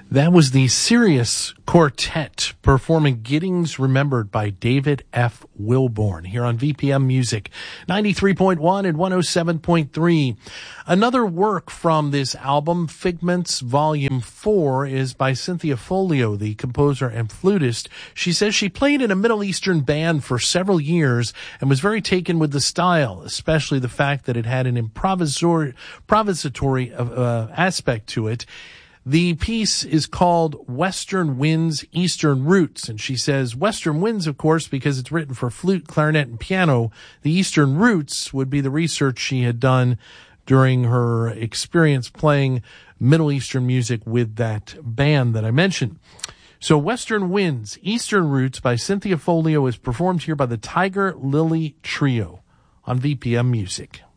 That was the Sirius Quartet performing Giddings Remembered by David F. Wilborn here on VPM Music 93.1 and 107.3. Another work from this album, Figments Volume 4, is by Cynthia Folio, the composer and flutist. She says she played in a Middle Eastern band for several years and was very taken with the style, especially the fact that it had an improvisatory aspect to it. The piece is called Western Winds, Eastern Roots, and she says Western Winds, of course, because it's written for flute, clarinet, and piano. The Eastern Roots would be the research she had done during her experience playing Middle Eastern music with that band that I mentioned. So Western Winds, Eastern Roots by Cynthia Folio is performed here by the Tiger Lily Trio on VPM Music.